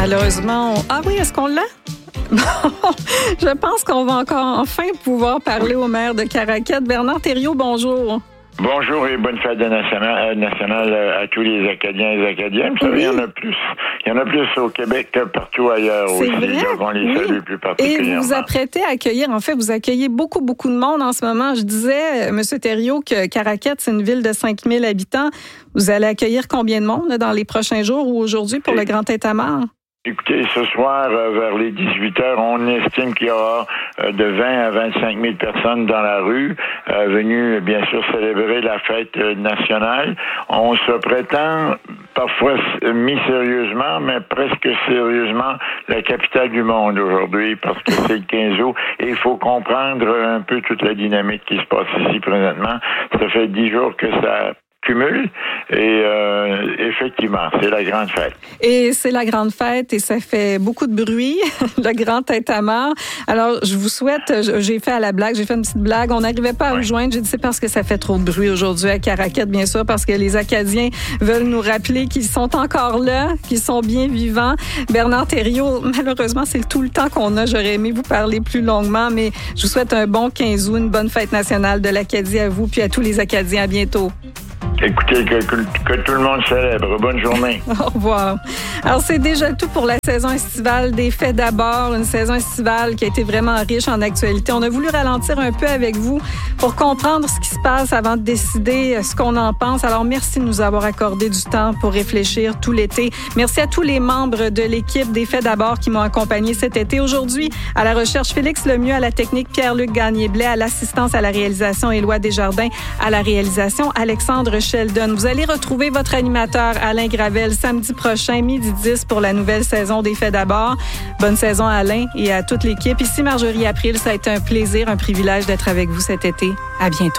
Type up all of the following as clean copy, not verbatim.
Malheureusement, Ah oui, est-ce qu'on l'a? Bon, je pense qu'on va encore enfin pouvoir parler au maire de Caraquette. Bernard Thériault, bonjour. Bonjour et bonne fête nationale à tous les Acadiens et les Acadiennes. Vous savez, il y en a plus. Il y en a plus au Québec que partout ailleurs aussi. C'est vrai? Donc, on les salue plus particulièrement. Et vous vous apprêtez à accueillir, en fait, vous accueillez beaucoup de monde en ce moment. Je disais, M. Thériault, que Caraquette, c'est une ville de 5000 habitants. Vous allez accueillir combien de monde là, dans les prochains jours ou aujourd'hui pour le Grand Tintamarre? Écoutez, ce soir, vers les 18 heures, on estime qu'il y aura de 20 à 25 000 personnes dans la rue, venues, bien sûr, célébrer la fête nationale. On se prétend, parfois mi-sérieusement, mais presque sérieusement, la capitale du monde aujourd'hui, parce que c'est le 15 août, et il faut comprendre un peu toute la dynamique qui se passe ici présentement. Ça fait 10 jours que ça cumule et effectivement, c'est la grande fête. Et c'est la grande fête et ça fait beaucoup de bruit, le Grand Tintamarre. Alors, je vous souhaite, j'ai fait une petite blague, on n'arrivait pas à vous joindre, j'ai dit c'est parce que ça fait trop de bruit aujourd'hui à Caraquette, bien sûr, parce que les Acadiens veulent nous rappeler qu'ils sont encore là, qu'ils sont bien vivants. Bernard Thériault, malheureusement, c'est tout le temps qu'on a. J'aurais aimé vous parler plus longuement, mais je vous souhaite un bon 15 août, une bonne fête nationale de l'Acadie à vous, puis à tous les Acadiens. À bientôt. Écoutez, que tout le monde célèbre. Bonne journée. Au revoir. Alors, c'est déjà tout pour la saison estivale des Faits d'abord, une saison estivale qui a été vraiment riche en actualité. On a voulu ralentir un peu avec vous pour comprendre ce qui se passe avant de décider ce qu'on en pense. Alors, merci de nous avoir accordé du temps pour réfléchir tout l'été. Merci à tous les membres de l'équipe des Faits d'abord qui m'ont accompagné cet été. Aujourd'hui, à la recherche, Félix Lemieux, à la technique, Pierre-Luc Gagné-Blais, à l'assistance à la réalisation, Éloi Desjardins, à la réalisation, Alexandre Sheldon. Vous allez retrouver votre animateur Alain Gravel samedi prochain, 12h10 pour la nouvelle saison des Faits d'abord. Bonne saison à Alain et à toute l'équipe. Ici Marjorie April, ça a été un plaisir, un privilège d'être avec vous cet été. À bientôt.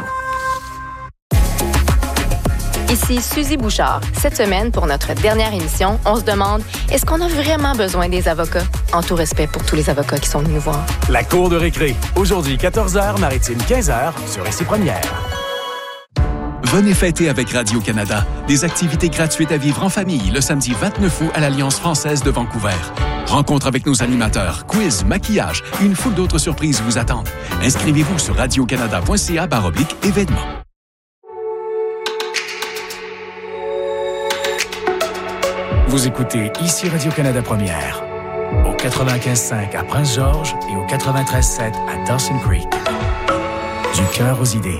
Ici Suzy Bouchard. Cette semaine, pour notre dernière émission, on se demande, est-ce qu'on a vraiment besoin des avocats? En tout respect pour tous les avocats qui sont venus nous voir. La Cour de récré. Aujourd'hui, 14h, Maritime, 15h, sur Ici Première. Venez fêter avec Radio-Canada. Des activités gratuites à vivre en famille le samedi 29 août à l'Alliance française de Vancouver. Rencontre avec nos animateurs, quiz, maquillage et une foule d'autres surprises vous attendent. Inscrivez-vous sur radiocanada.ca/événements. Vous écoutez Ici Radio-Canada Première, au 95.5 à Prince-Georges et au 93.7 à Dawson Creek. Du cœur aux idées.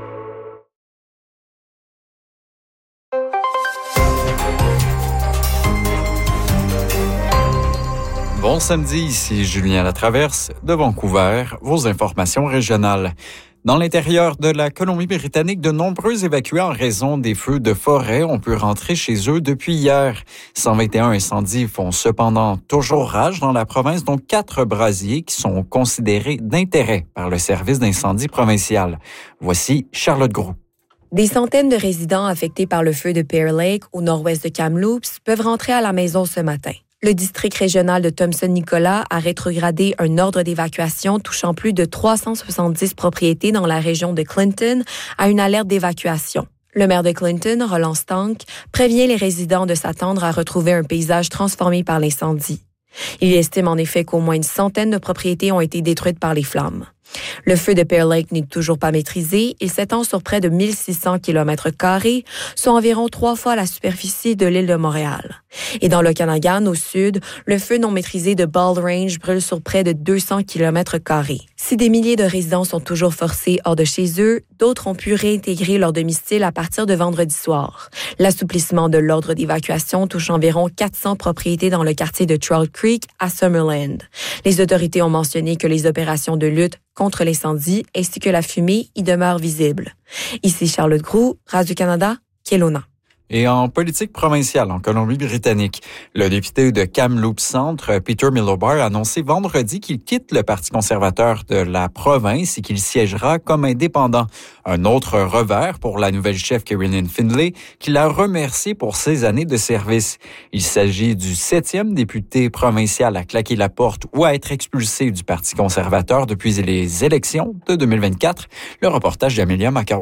Bon samedi, ici Julien Latraverse de Vancouver, vos informations régionales. Dans l'intérieur de la Colombie-Britannique, de nombreux évacués en raison des feux de forêt ont pu rentrer chez eux depuis hier. 121 incendies font cependant toujours rage dans la province, dont 4 brasiers qui sont considérés d'intérêt par le service d'incendie provincial. Voici Charlotte Groux. Des centaines de résidents affectés par le feu de Pear Lake, au nord-ouest de Kamloops, peuvent rentrer à la maison ce matin. Le district régional de Thompson-Nicolas a rétrogradé un ordre d'évacuation touchant plus de 370 propriétés dans la région de Clinton à une alerte d'évacuation. Le maire de Clinton, Roland Stank, prévient les résidents de s'attendre à retrouver un paysage transformé par l'incendie. Il estime en effet qu'au moins une centaine de propriétés ont été détruites par les flammes. Le feu de Pear Lake n'est toujours pas maîtrisé. Il s'étend sur près de 1600 km², soit environ 3 fois la superficie de l'île de Montréal. Et dans l'Okanagan, au sud, le feu non maîtrisé de Bald Range brûle sur près de 200 km². Si des milliers de résidents sont toujours forcés hors de chez eux, d'autres ont pu réintégrer leur domicile à partir de vendredi soir. L'assouplissement de l'ordre d'évacuation touche environ 400 propriétés dans le quartier de Trout Creek à Summerland. Les autorités ont mentionné que les opérations de lutte contre l'incendie ainsi que la fumée y demeurent visibles. Ici Charlotte Groux, Radio-Canada, Kelowna. Et en politique provinciale en Colombie-Britannique, le député de Kamloops Centre, Peter Milobar, a annoncé vendredi qu'il quitte le Parti conservateur de la province et qu'il siégera comme indépendant. Un autre revers pour la nouvelle chef Kieran Findlay, qui l'a remercié pour ses années de service. Il s'agit du 7e député provincial à claquer la porte ou à être expulsé du Parti conservateur depuis les élections de 2024. Le reportage d'Amelia Macawer.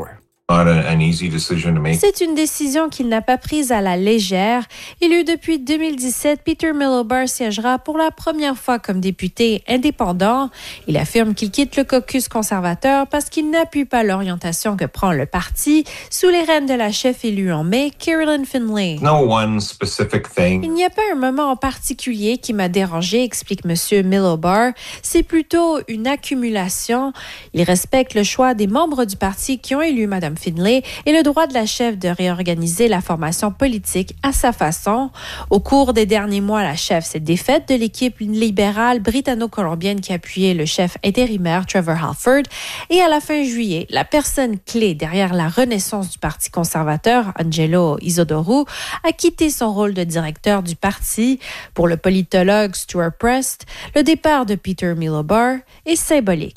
C'est une décision qu'il n'a pas prise à la légère. Élu depuis 2017, Peter Miliband siégera pour la première fois comme député indépendant. Il affirme qu'il quitte le caucus conservateur parce qu'il n'appuie pas l'orientation que prend le parti sous les rênes de la chef élue en mai, Carolyn Finlay. Il n'y a pas un moment en particulier qui m'a dérangé, explique M. Miliband. C'est plutôt une accumulation. Il respecte le choix des membres du parti qui ont élu Mme Finlay et le droit de la chef de réorganiser la formation politique à sa façon. Au cours des derniers mois, la chef s'est défaite de l'équipe libérale britanno-colombienne qui appuyait le chef intérimaire Trevor Halford. Et à la fin juillet, la personne clé derrière la renaissance du Parti conservateur, Angelo Isodoro, a quitté son rôle de directeur du parti. Pour le politologue Stuart Prest, le départ de Peter Miliband est symbolique.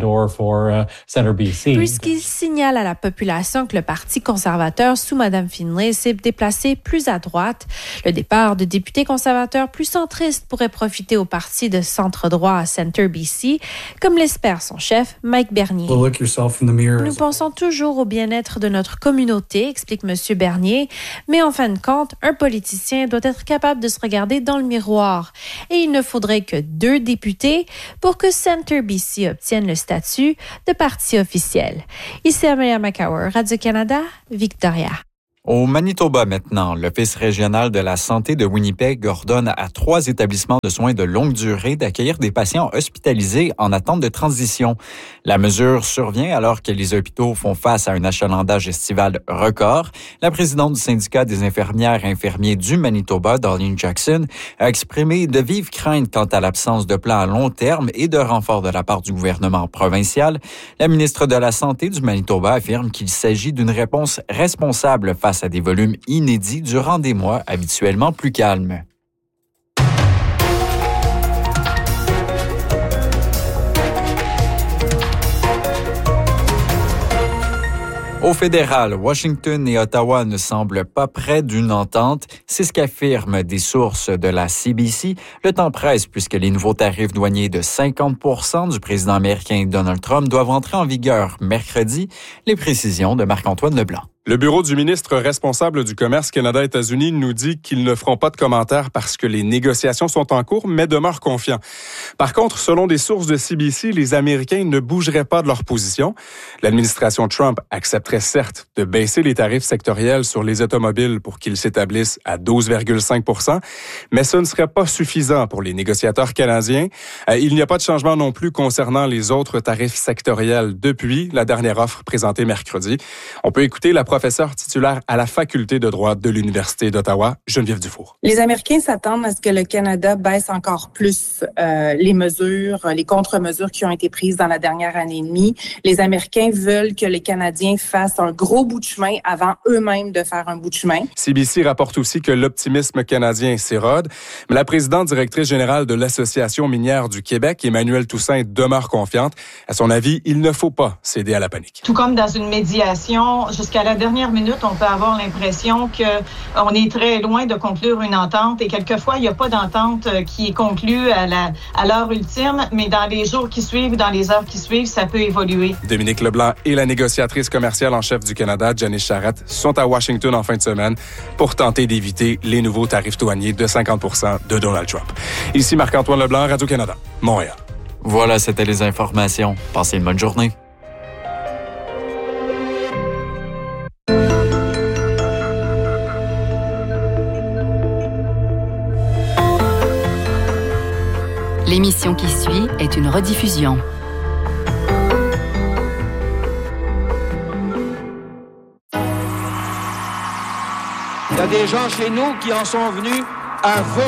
Puisqu'il signale à la population que le Parti conservateur sous Mme Finlay s'est déplacé plus à droite. Le départ de députés conservateurs plus centristes pourrait profiter au parti de centre-droit à Centre BC, comme l'espère son chef, Mike Bernier. Nous pensons toujours au bien-être de notre communauté, explique M. Bernier, mais en fin de compte, un politicien doit être capable de se regarder dans le miroir. Et il ne faudrait que 2 députés pour que Centre BC obtienne le statut de parti officiel. Ici Amelia McCower, Radio-Canada, Victoria. Au Manitoba maintenant, l'Office régional de la santé de Winnipeg ordonne à 3 établissements de soins de longue durée d'accueillir des patients hospitalisés en attente de transition. La mesure survient alors que les hôpitaux font face à un achalandage estival record. La présidente du syndicat des infirmières et infirmiers du Manitoba, Darlene Jackson, a exprimé de vives craintes quant à l'absence de plan à long terme et de renfort de la part du gouvernement provincial. La ministre de la Santé du Manitoba affirme qu'il s'agit d'une réponse responsable face à des volumes inédits durant des mois habituellement plus calmes. Au fédéral, Washington et Ottawa ne semblent pas près d'une entente. C'est ce qu'affirment des sources de la CBC. Le temps presse puisque les nouveaux tarifs douaniers de 50% du président américain Donald Trump doivent entrer en vigueur mercredi. Les précisions de Marc-Antoine Leblanc. Le bureau du ministre responsable du commerce Canada-États-Unis nous dit qu'ils ne feront pas de commentaires parce que les négociations sont en cours, mais demeurent confiants. Par contre, selon des sources de CBC, les Américains ne bougeraient pas de leur position. L'administration Trump accepterait certes de baisser les tarifs sectoriels sur les automobiles pour qu'ils s'établissent à 12,5 %, mais ce ne serait pas suffisant pour les négociateurs canadiens. Il n'y a pas de changement non plus concernant les autres tarifs sectoriels depuis la dernière offre présentée mercredi. On peut écouter la professeure titulaire à la faculté de droit de l'Université d'Ottawa, Geneviève Dufour. Les Américains s'attendent à ce que le Canada baisse encore plus les mesures, les contre-mesures qui ont été prises dans la dernière année et demie. Les Américains veulent que les Canadiens fassent un gros bout de chemin avant eux-mêmes de faire un bout de chemin. CBC rapporte aussi que l'optimisme canadien s'érode, mais la présidente directrice générale de l'Association minière du Québec, Emmanuelle Toussaint, demeure confiante. À son avis, il ne faut pas céder à la panique. Tout comme dans une médiation, jusqu'à la dernière minute, on peut avoir l'impression qu'on est très loin de conclure une entente et quelquefois, il n'y a pas d'entente qui est conclue à l'heure ultime, mais dans les jours qui suivent, dans les heures qui suivent, ça peut évoluer. Dominique Leblanc et la négociatrice commerciale en chef du Canada, Janice Charette, sont à Washington en fin de semaine pour tenter d'éviter les nouveaux tarifs douaniers de 50% de Donald Trump. Ici Marc-Antoine Leblanc, Radio-Canada, Montréal. Voilà, c'était les informations. Passez une bonne journée. L'émission qui suit est une rediffusion. Il y a des gens chez nous qui en sont venus à